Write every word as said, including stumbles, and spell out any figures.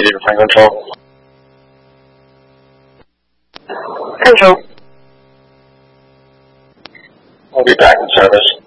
to find control. Control. I'll be back in service.